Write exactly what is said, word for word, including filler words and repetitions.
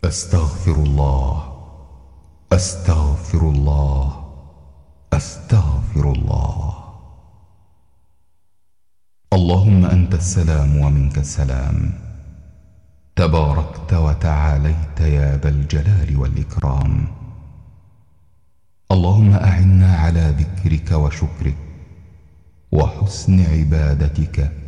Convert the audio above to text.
أستغفر الله أستغفر الله أستغفر الله. اللهم أنت السلام ومنك السلام، تباركت وتعاليت يا ذا الجلال والإكرام. اللهم أعنا على ذكرك وشكرك وحسن عبادتك